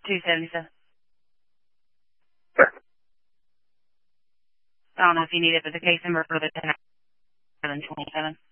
277. Sure. I don't know if you need it, but the case number for the 10-727.